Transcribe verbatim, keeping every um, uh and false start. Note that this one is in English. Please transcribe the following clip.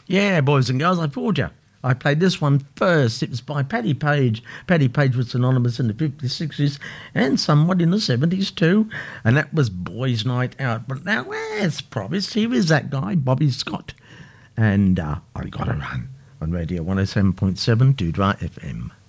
Yeah, boys and girls, I fooled you. I played this one first. It was by Paddy Page. Paddy Page was synonymous in the fifties, sixties, and somewhat in the seventies too. And that was Boys' Night Out. But now, as promised, here is that guy, Bobby Scott. And uh, I Gotta Run on Radio one oh seven point seven Dudra F M.